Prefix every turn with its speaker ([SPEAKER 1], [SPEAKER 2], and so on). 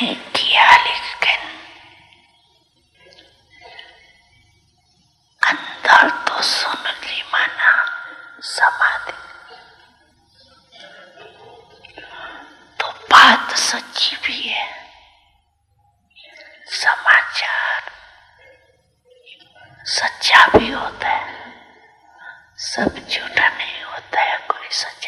[SPEAKER 1] नहीं किया, लेकिन अंदर तो सुन ली माना समाधि। तो बात सच्ची भी है, समाचार सच्चा भी होता है, सब झूठा नहीं होता है, कोई सच्चा